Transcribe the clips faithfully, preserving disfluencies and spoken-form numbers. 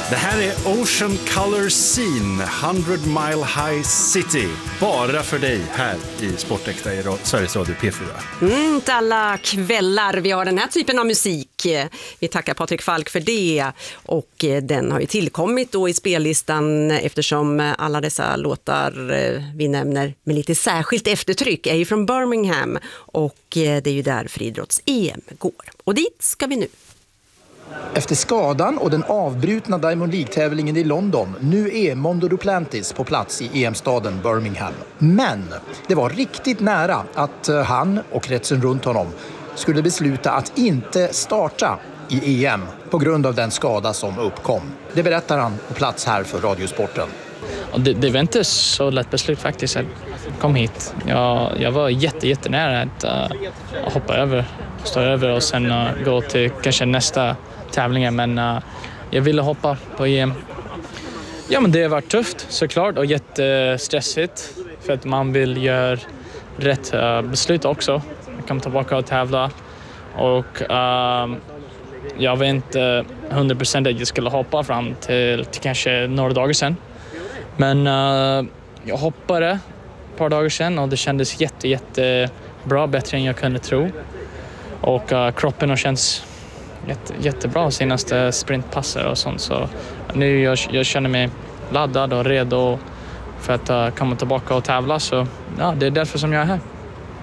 Det här är Ocean Color Scene, hundred mile high city. Bara för dig här i Sportäkta i Sveriges Radio P fyra. Mm, inte alla kvällar vi har den här typen av musik. Vi tackar Patrik Falk för det. Och den har ju tillkommit då i spellistan eftersom alla dessa låtar vi nämner med lite särskilt eftertryck är ju från Birmingham. Och det är ju där friidrotts-E M går. Och dit ska vi nu. Efter skadan och den avbrutna Diamond League-tävlingen i London, nu är Mondo Duplantis på plats i E M-staden Birmingham. Men det var riktigt nära att han och kretsen runt honom skulle besluta att inte starta i E M på grund av den skada som uppkom. Det berättar han på plats här för Radiosporten. Det, det var inte så lätt beslut faktiskt. Jag kom hit. Jag, jag var jätte, jättenära att uh, hoppa över, stå över och sen uh, gå till kanske nästa tävlingar, men uh, jag ville hoppa på E M. Ja, men det var tufft såklart och jättestressigt för att man vill göra rätt uh, beslut också. Jag kom tillbaka och tävla och uh, jag var inte hundra procent att jag skulle hoppa fram till, till kanske några dagar sedan. Men uh, jag hoppade ett par dagar sedan och det kändes jätte, jätte bra, bättre än jag kunde tro. Och uh, kroppen har känts Jätte, jättebra senaste sprintpasser och sånt, så nu jag, jag känner mig laddad och redo för att uh, komma tillbaka och tävla, så ja, det är därför som jag är här.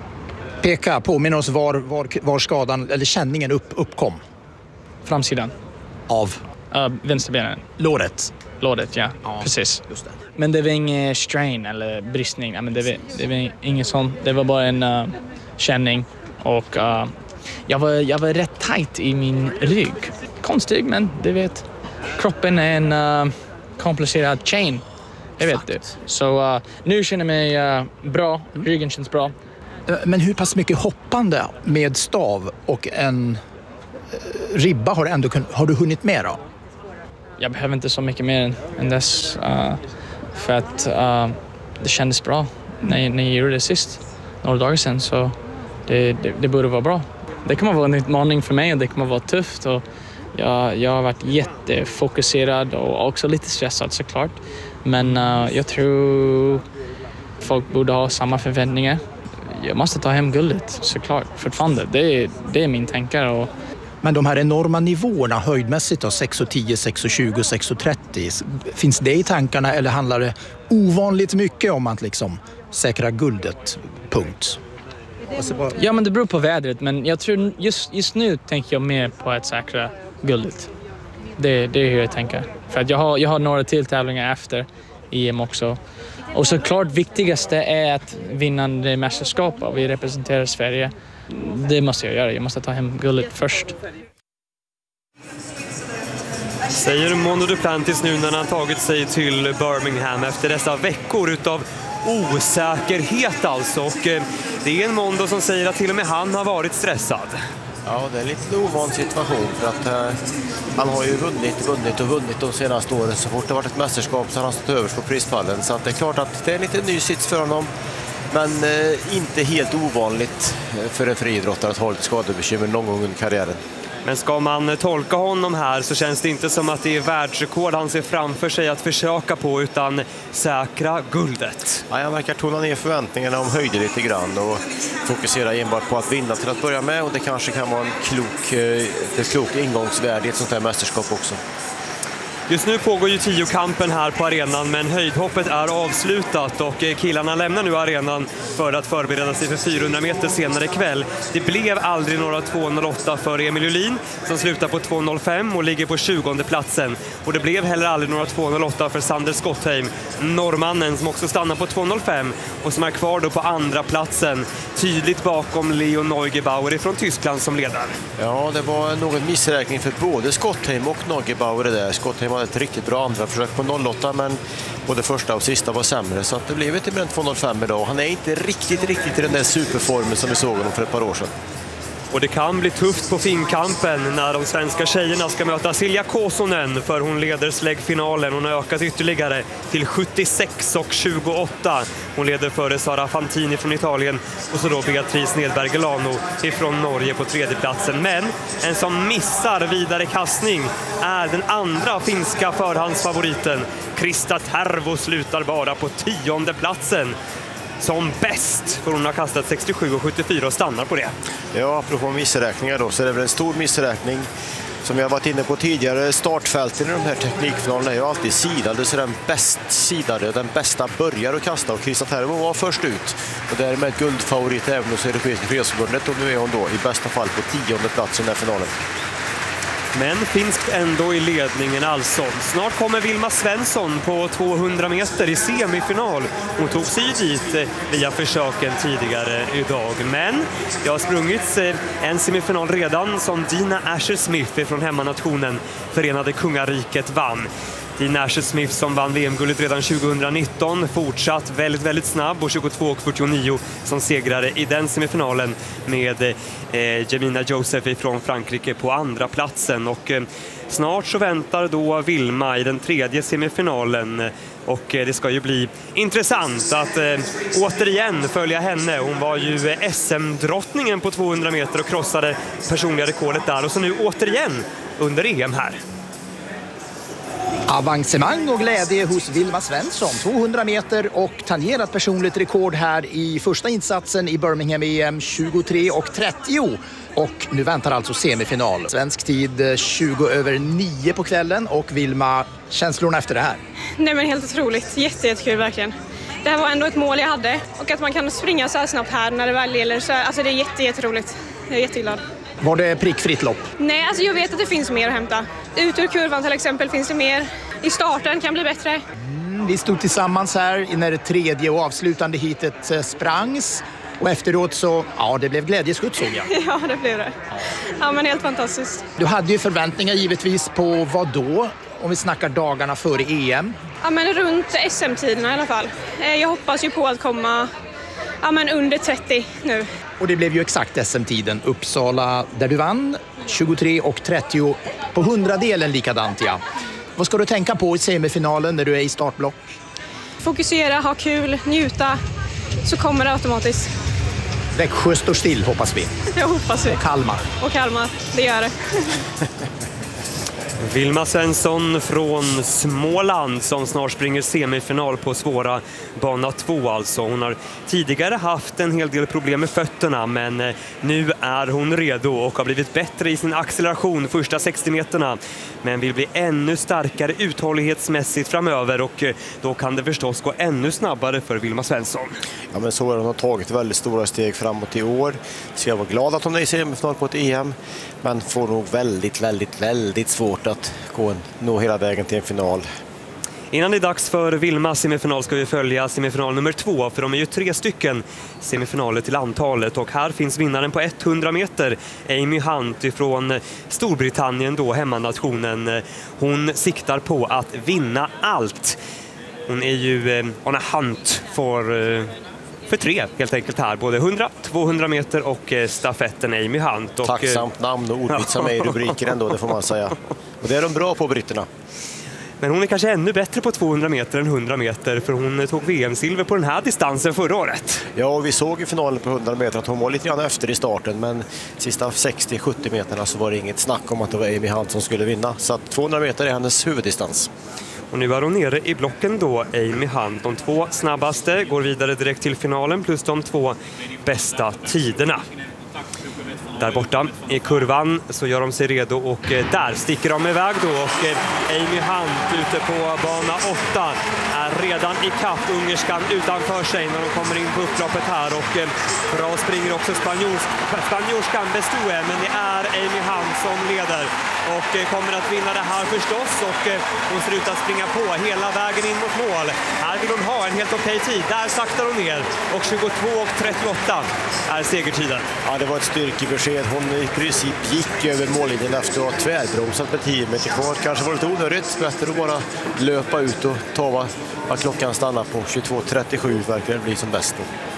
Peka, påminn oss var, var, var skadan eller känningen upp, uppkom. Framsidan. Av? Uh, vänsterbenen. Låret? Låret, ja, ja, precis. Just det. Men det var ingen strain eller bristning, ja, men det, var, det var inget sånt, det var bara en uh, känning och uh, Jag var, jag var rätt tight i min rygg. Konstigt, men det vet. Kroppen är en uh, komplicerad chain. Jag vet det. Så uh, nu känner jag mig uh, bra. Ryggen känns bra. Men hur pass mycket hoppande med stav och en uh, ribba har du, ändå kun- har du hunnit med då? Jag behöver inte så mycket mer än dess. Uh, för att uh, det kändes bra när, när jag gjorde det sist. Några dagar sedan. Så det, det, det borde vara bra. Det kommer vara en utmaning för mig och det kommer vara tufft. Och jag, jag har varit jättefokuserad och också lite stressad såklart. Men uh, jag tror folk borde ha samma förväntningar. Jag måste ta hem guldet såklart fortfarande. Det är, det är min tankar. Och... Men de här enorma nivåerna höjdmässigt då, sex tio, sex tjugo, sex trettio. Finns det i tankarna eller handlar det ovanligt mycket om att liksom säkra guldet? Punkt. Ja, men det beror på vädret, men jag tror just, just nu tänker jag mer på att säkra guldet. Det, det är hur jag tänker. För att jag har, jag har några till tävlingar efter E M också. Och såklart viktigaste är att vinna det mästerskap och vi representerar Sverige. Det måste jag göra, jag måste ta hem guldet först. Säger Mondo Duplantis nu när han tagit sig till Birmingham efter dessa veckor utav osäkerhet alltså. Och eh, det är en Mondo som säger att till och med han har varit stressad. Ja, det är en lite ovan situation för att eh, han har ju vunnit, vunnit och vunnit de senaste åren. Så fort det varit ett mästerskap så har han stått överst på prispallen. Så att det är klart att det är en lite ny sits för honom. Men eh, inte helt ovanligt för en friidrottare att ha lite skadebekymmer någon gång under karriären. Men ska man tolka honom här så känns det inte som att det är världsrekord han ser framför sig att försöka på, utan säkra guldet. Ja, jag verkar tona ner förväntningarna om höjder lite grann och fokusera enbart på att vinna till att börja med. Och det kanske kan vara en klok, ett klokt ingångsvärde i ett sånt här mästerskap också. Just nu pågår ju tiokampen här på arenan, men höjdhoppet är avslutat och killarna lämnar nu arenan för att förbereda sig för fyrahundra meter senare ikväll. Det blev aldrig några två noll åtta för Emil Julin som slutar på två noll fem och ligger på tjugonde platsen. Och det blev heller aldrig några två noll åtta för Sander Skottheim, norrmannen som också stannar på två noll fem och som är kvar då på andra platsen, tydligt bakom Leo Neugebauer från Tyskland som ledare. Ja, det var någon missräkning för både Skottheim och Neugebauer där. Skottheim hade ett riktigt bra andra försök på noll åtta, men både första och sista var sämre, så att det blev inte mer än två noll fem idag. Han är inte riktigt, riktigt i den där superformen som vi såg honom för ett par år sedan. Och det kan bli tufft på finkampen när de svenska tjejerna ska möta Silja Kosonen, för hon leder släggfinalen. Hon har ökat ytterligare till sjuttiosex och tjugoåtta. Hon leder före Sara Fantini från Italien och så då Beatrice Nedberg Gelano ifrån Norge på tredjeplatsen. Men en som missar vidare kastning är den andra finska förhandsfavoriten. Krista Tervo slutar bara på tionde platsen. Som bäst, för hon har kastat sextiosju och sjuttiofyra och stannar på det. Ja, apropå missräkningar då, så är det väl en stor missräkning. Som vi har varit inne på tidigare, startfälten i de här teknikfinalerna är ju alltid sidade, så den bäst sidade, den bästa börjar att kasta, och Krista Tervo var först ut. Och därmed guldfavorit även hos Europeiska fredsförbundet, och nu är hon då i bästa fall på tionde plats i den här finalen. Men finskt ändå i ledningen alltså. Snart kommer Vilma Svensson på tvåhundra meter i semifinal. Hon tog sig dit via försöken tidigare idag. Men det har sprungits en semifinal redan som Dina Asher-Smith från hemmanationen Förenade Kungariket vann. Dina Asher-Smith som vann V M-guldet redan tjugohundranitton fortsatt väldigt, väldigt snabb och tjugotvå och fyrtionio som segrare i den semifinalen med eh, Jemina Joseph från Frankrike på andra platsen. Och eh, snart så väntar då Vilma i den tredje semifinalen. Och eh, det ska ju bli intressant att eh, återigen följa henne. Hon var ju eh, S M-drottningen på tvåhundra meter och krossade personliga rekordet där. Och så nu återigen under E M här. Avancemang och glädje hos Vilma Svensson, tvåhundra meter och tangerat personligt rekord här i första insatsen i Birmingham E M, tjugotre och trettio. Och nu väntar alltså semifinal. Svensk tid tjugo över nio på kvällen, och Vilma, känslorna efter det här? Nej men helt otroligt, jätte, jättekul verkligen. Det här var ändå ett mål jag hade, och att man kan springa så här snabbt här när det väl gäller, så alltså det är jätte, jätteroligt. Jag är jätteglad. Var det prickfritt lopp? Nej, alltså jag vet att det finns mer att hämta. Ut ur kurvan till exempel finns det mer. I starten kan bli bättre. Mm, vi stod tillsammans här när det tredje och avslutande hitet sprangs. Och efteråt så, ja, det blev glädjeskutt såg jag. Ja, det blev det. Ja, men helt fantastiskt. Du hade ju förväntningar givetvis på vad då? Om vi snackar dagarna före E M. Ja, men runt S M-tiderna i alla fall. Jag hoppas ju på att komma ja, men under trettio nu. Och det blev ju exakt S M-tiden. Uppsala där du vann, tjugotre och trettio på hundradelen likadant, ja. Vad ska du tänka på i semifinalen när du är i startblock? Fokusera, ha kul, njuta, så kommer det automatiskt. Växjö står still, hoppas vi. Jag hoppas vi. Och Kalmar. Och Kalmar, det gör det. Vilma Svensson från Småland som snart springer semifinal på svåra bana två alltså. Hon har tidigare haft en hel del problem med fötterna, men nu är hon redo och har blivit bättre i sin acceleration första sextio meterna. Men vill bli ännu starkare uthållighetsmässigt framöver, och då kan det förstås gå ännu snabbare för Vilma Svensson. Ja, men så har hon tagit väldigt stora steg framåt i år. Så jag var glad att hon är i semifinal på ett E M, men får nog väldigt, väldigt, väldigt svårt att gå en, nå hela vägen till en final. Innan det är dags för Vilmas semifinal ska vi följa semifinal nummer två, för de är ju tre stycken semifinaler till antalet, och här finns vinnaren på hundra meter, Amy Hunt från Storbritannien då, hemmanationen. Hon siktar på att vinna allt. Hon är ju eh, on a hunt för eh, för tre helt enkelt här, både hundra, tvåhundra meter och eh, stafetten Amy Hunt. Och, tacksamt namn och ordvitsar med i rubriken ändå, det får man säga. Och det är de bra på, britterna. Men hon är kanske ännu bättre på tvåhundra meter än hundra meter, för hon tog V M-silver på den här distansen förra året. Ja, och vi såg i finalen på hundra meter att hon var lite grann efter i starten, men sista sextio till sjuttio meterna så var det inget snack om att det var Amy Hunt som skulle vinna. Så att tvåhundra meter är hennes huvuddistans. Och nu är hon nere i blocken då, Amy Hunt. De två snabbaste går vidare direkt till finalen, plus de två bästa tiderna. Där borta i kurvan så gör de sig redo, och där sticker de iväg då, och Amy Hunt ute på bana åtta är redan i kapp ungerskan utanför sig när de kommer in på upploppet här, och bra springer också spanjorskan Bestue, men det är Amy Hunt som leder och kommer att vinna det här förstås, och hon ser ut att springa på hela vägen in mot mål. Här vill hon ha en helt okej tid, där saktar hon ner, och tjugotvå och trettioåtta är segertiden. Ja, det var ett styrkebesked. Hon i princip gick över mållinjen efter att ha tvärbromsat med tio meter kvar. Kanske var lite onödigt, bättre att bara löpa ut och ta vad klockan stannar på. Tjugotvå trettiosju verkar det bli som bäst.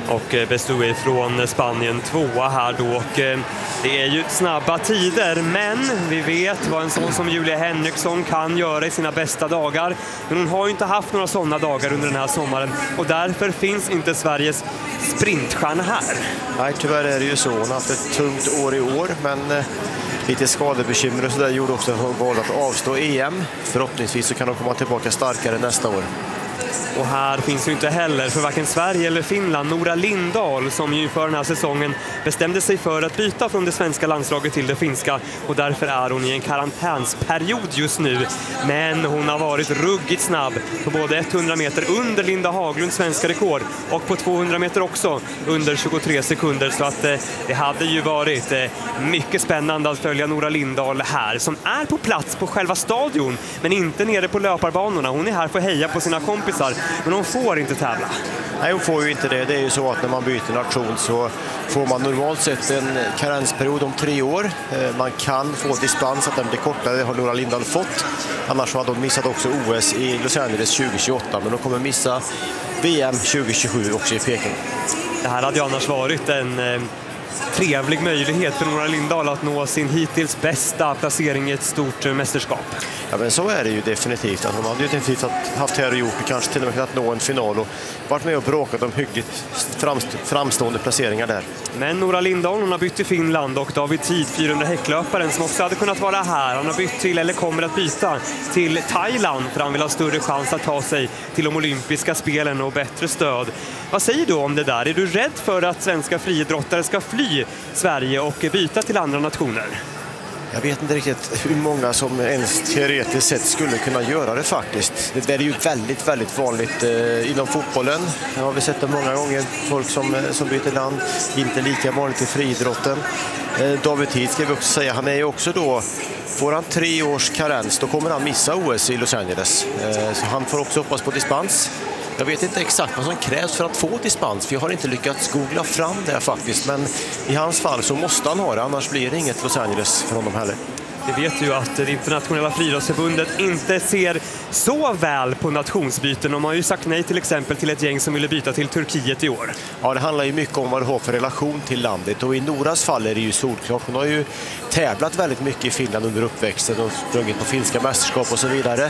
Och Bestoe från Spanien tvåa här då. Och det är ju snabba tider, men vi vet vad en sån som Julia Henriksson kan göra i sina bästa dagar. Men hon har ju inte haft några sådana dagar under den här sommaren och därför finns inte Sveriges sprintstjärna här. Nej, tyvärr är det ju så. Hon har haft ett tungt år i år, men lite skadebekymmer och så där gjorde också att hon valde att avstå E M. Förhoppningsvis så kan hon komma tillbaka starkare nästa år. Och här finns ju inte heller för varken Sverige eller Finland Nora Lindahl, som ju för den här säsongen bestämde sig för att byta från det svenska landslaget till det finska, och därför är hon i en karantänsperiod just nu. Men hon har varit ruggigt snabb på både hundra meter under Linda Haglunds svenska rekord och på tvåhundra meter också under tjugotre sekunder, så att eh, det hade ju varit eh, mycket spännande att följa Nora Lindahl här, som är på plats på själva stadion men inte nere på löparbanorna. Hon är här för att heja på sina kompisar, men hon får inte tävla. Nej, hon får ju inte det. Det är ju så att när man byter nation så får man normalt sett en karensperiod om tre år. Man kan få dispens att den blir kortare, det har Nora Lindahl fått. Annars hade hon missat också O S i Los Angeles tjugo tjugoåtta, men hon kommer missa V M tjugo tjugosju också i Peking. Det här hade ju annars varit en eh, trevlig möjlighet för Nora Lindahl att nå sin hittills bästa placering i ett stort eh, mästerskap. Ja, men så är det ju definitivt. Hon hade ju definitivt haft här och gjort och kanske till och med kunnat nå en final och varit med och bråkat om hyggligt framst- framstående placeringar där. Men Nora Lindahl, hon har bytt till Finland, och David Tid, fyrahundra häcklöparen som också hade kunnat vara här. Han har bytt till, eller kommer att byta till Thailand, för han vill ha större chans att ta sig till de olympiska spelen och bättre stöd. Vad säger du om det där? Är du rädd för att svenska friidrottare ska fly Sverige och byta till andra nationer? Jag vet inte riktigt hur många som ens teoretiskt sett skulle kunna göra det faktiskt. Det är ju väldigt, väldigt vanligt eh, inom fotbollen. Det har vi sett det många gånger. Folk som, som byter land, inte lika vanligt i friidrotten. Eh, David Tid ska vi också säga, han är ju också då, får han tre års karens, då kommer han missa O S i Los Angeles. Eh, så han får också hoppas på dispens. Jag vet inte exakt vad som krävs för att få dispens, för jag har inte lyckats googla fram det faktiskt. Men i hans fall så måste han ha det, annars blir det inget Los Angeles för honom heller. Vi vet ju att det internationella friidrottsförbundet inte ser så väl på nationsbyten. De har ju sagt nej till exempel till ett gäng som ville byta till Turkiet i år. Ja, det handlar ju mycket om vad du har för relation till landet. Och i Noras fall är det ju solklart. Hon har ju tävlat väldigt mycket i Finland under uppväxten och sprungit på finska mästerskap och så vidare.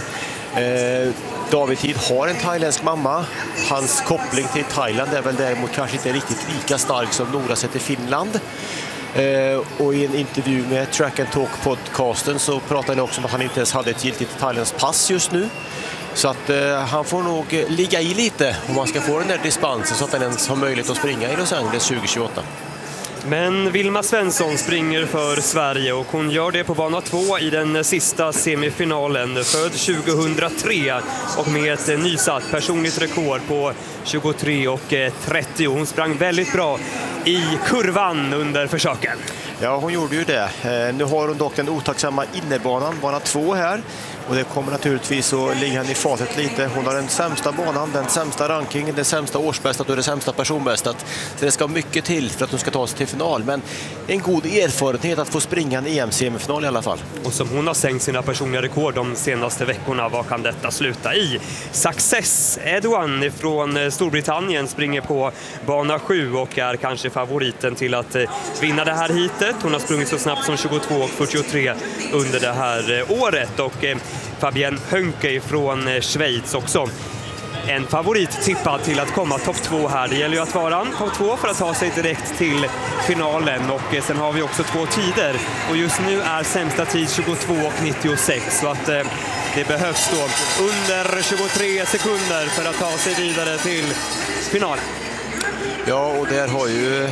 Eh, David Tid har en thailändsk mamma. Hans koppling till Thailand är väl däremot kanske inte riktigt lika stark som Nora sett i Finland. Eh, och i en intervju med Track and Talk-podcasten så pratade han också om att han inte ens hade ett giltigt thailändsk pass just nu. Så att eh, han får nog eh, ligga i lite om man ska få den där dispensen så att han ens har möjlighet att springa i Los Angeles tjugo tjugoåtta. Men Vilma Svensson springer för Sverige och hon gör det på bana två i den sista semifinalen. Född tjugohundratre och med ett nysatt personligt rekord på tjugotre och trettio. Hon sprang väldigt bra i kurvan under försöken. Ja, hon gjorde ju det. Eh, nu har hon dock den otacksamma innerbanan, bana två här. Och det kommer naturligtvis att ligga henne i fatet lite. Hon har den sämsta banan, den sämsta rankingen, det sämsta årsbästat och det sämsta personbästat. Så det ska mycket till för att hon ska ta sig till final. Men en god erfarenhet att få springa en E M-semifinal i alla fall. Och som hon har sänkt sina personliga rekord de senaste veckorna, vad kan detta sluta i? Success Edouan från Storbritannien springer på bana sju och är kanske favoriten till att vinna det här hitet. Hon har sprungit så snabbt som tjugotvå och fyrtiotre under det här året. Och Fabienne Hönke från Schweiz också en favorit tippad till att komma topp två här. Det gäller ju att vara topp två för att ta sig direkt till finalen, och sen har vi också två tider och just nu är sämsta tid tjugotvå och nittiosex, så att eh, det behövs då under tjugotre sekunder för att ta sig vidare till finalen. Ja, och där har ju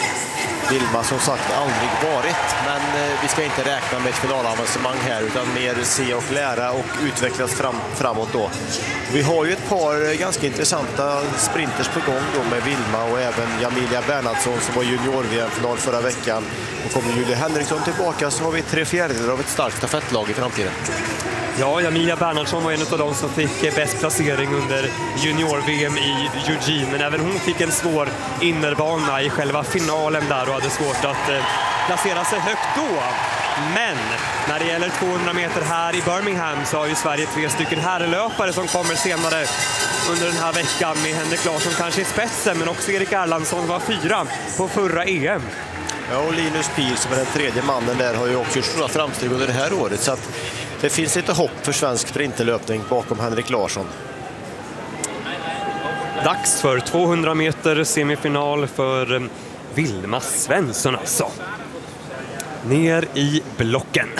Vilma som sagt aldrig varit, men vi ska inte räkna med ett finalavancemang här utan mer se och lära och utvecklas fram, framåt då. Vi har ju ett par ganska intressanta sprinters på gång då med Vilma och även Jamilia Bernhardsson som var junior-V M-final förra veckan. Och kommer Julia Henriksson tillbaka så har vi tre fjärdedelar av ett starkt stafettlag i framtiden. Ja, Jamilia Bernhardsson var en av de som fick bäst placering under junior-V M i Eugene, men även hon fick en svår innerbana i själva finalen där och hade svårt att eh, placera sig högt då. Men när det gäller tvåhundra meter här i Birmingham så har ju Sverige tre stycken herrlöpare som kommer senare under den här veckan med Henrik Larsson kanske i spetsen, men också Erik Erlandsson var fyra på förra E M. Ja, och Linus Pihl som är den tredje mannen där har ju också gjort stora framsteg under det här året, så att det finns lite hopp för svensk sprinterlöpning bakom Henrik Larsson. Dags för tvåhundra meter semifinal för Vilma Svensson alltså. Ner i blocken.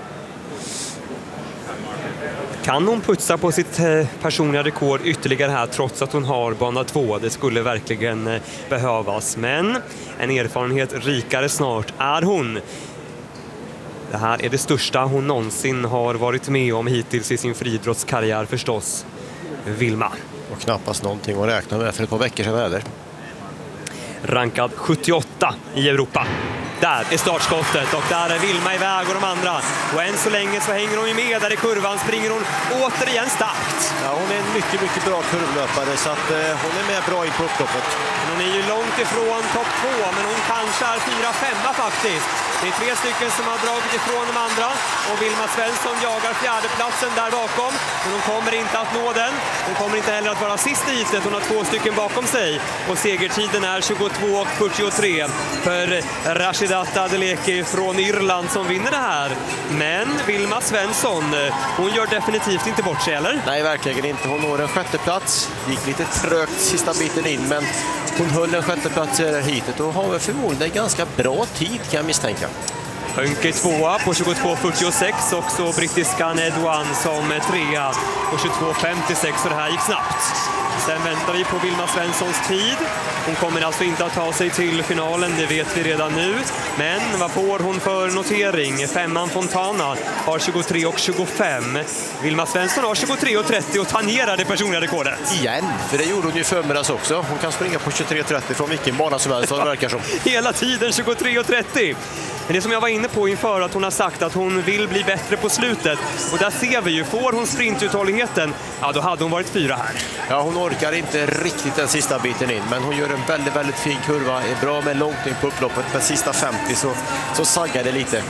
Kan hon putsa på sitt personliga rekord ytterligare här trots att hon har bana två? Det skulle verkligen behövas. Men en erfarenhet rikare snart är hon. Det här är det största hon någonsin har varit med om hittills i sin friidrottskarriär förstås. Vilma. Och knappast någonting att räkna med för ett par veckor sedan heller. Rankad sjuttioåtta i Europa. Där är startskottet och där är Vilma iväg och de andra. Och än så länge så hänger hon ju med där i kurvan, springer hon återigen starkt. Ja, hon är en mycket, mycket bra kurvlöpare så att eh, hon är med bra in på upploppet. Hon är ju långt ifrån topp två, men hon kanske är fyra femma faktiskt. Det är tre stycken som har dragit ifrån de andra och Vilma Svensson jagar fjärdeplatsen där bakom. Men hon kommer inte att nå den. Hon kommer inte heller att vara sist i hitet. Hon har två stycken bakom sig och segertiden är tjugotvå fyrtiotre för Rashidat Adeleke från Irland som vinner det här. Men Vilma Svensson, hon gör definitivt inte bort sig, eller? Nej, verkligen inte. Hon når en sjätte plats. Gick lite trögt sista biten in, men hon höll en sjätte plats i det här hitet och har väl förmodligen en ganska bra tid kan jag misstänka. Hönke tvåa på tjugotvå fyrtiosex och så brittiska Nedouan som trea på tjugotvå femtiosex, så det här gick snabbt. Sen väntar vi på Vilma Svenssons tid. Hon kommer alltså inte att ta sig till finalen, det vet vi redan nu. Men vad får hon för notering? Femman Fontana har tjugotre och tjugofem. Vilma Svensson har tjugotre och trettio och tangerar det personliga rekordet. Igen, för det gjorde hon ju förmiddags också. Hon kan springa på tjugotre trettio från vilken bana som helst, det verkar som. Hela tiden tjugotre och trettio. Men det som jag var inne på inför att hon har sagt att hon vill bli bättre på slutet. Och där ser vi ju, får hon sprintuthålligheten, ja då hade hon varit fyra här. Ja, hon orkar inte riktigt den sista biten in, men hon gör en väldigt, väldigt fin kurva. Är bra med långt in på upploppet, men sista femtio så, så saggar det lite.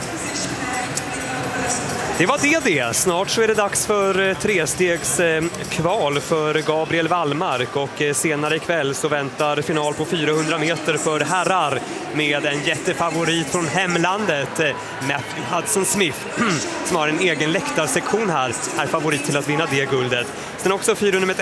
Det var det det. Snart så är det dags för trestegs kval för Gabriel Wallmark och senare ikväll så väntar final på fyrahundra meter för herrar med en jättefavorit från hemlandet, Matthew Hudson Smith, som har en egen läktarsektion här, är favorit till att vinna det guldet. Sen också fyrahundra meter